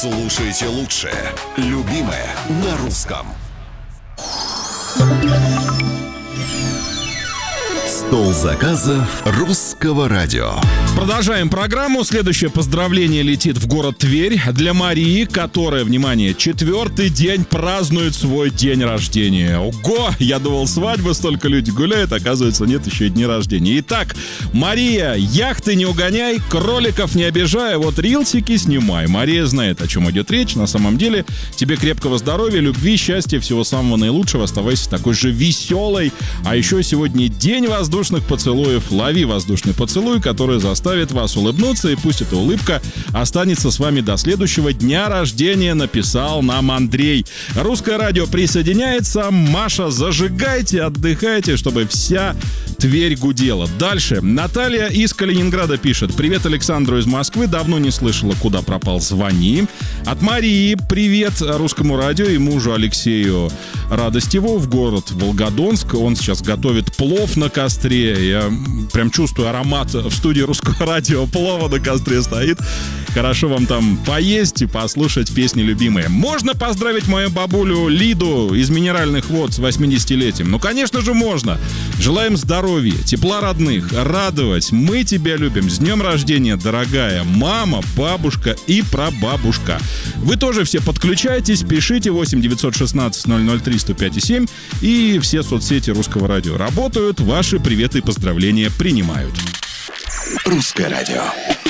Слушайте лучшее. Любимое на русском. Стол заказов русского радио. Продолжаем программу. Следующее поздравление летит в город Тверь для Марии, которая, внимание, 4-й день празднует свой день рождения. Ого! Я думал, свадьба, столько людей гуляет, оказывается, нет еще и дни рождения. Итак, Мария, яхты не угоняй, кроликов не обижай, вот рилсики снимай. Мария знает, о чем идет речь. На самом деле, тебе крепкого здоровья, любви, счастья, всего самого наилучшего. Оставайся такой же веселой. А еще сегодня день воздушных поцелуев. Лови воздушный поцелуй, который заставит вас улыбнуться, и пусть эта улыбка останется с вами до следующего дня рождения, написал нам Андрей. Русское радио присоединяется. Маша, зажигайте, отдыхайте, чтобы вся Тверь гудела. Дальше. Наталья из Калининграда пишет. Привет Александру из Москвы. Давно не слышала, куда пропал, звони. От Марии. Привет русскому радио и мужу Алексею Радостеву в город Волгодонск. Он сейчас готовит плов на костре. Я прям чувствую аромат в студии русского радио. Плова на костре стоит. Хорошо вам там поесть и послушать песни любимые. Можно поздравить мою бабулю Лиду из Минеральных Вод с 80-летием? Ну, конечно же, можно. Желаем здоровья, тепла родных, радовать. Мы тебя любим. С днем рождения, дорогая мама, бабушка и прабабушка. Вы тоже все подключайтесь, пишите 8-916-003-105-7, и все соцсети русского радио работают. Ваши приветы и поздравления принимают. Русское радио.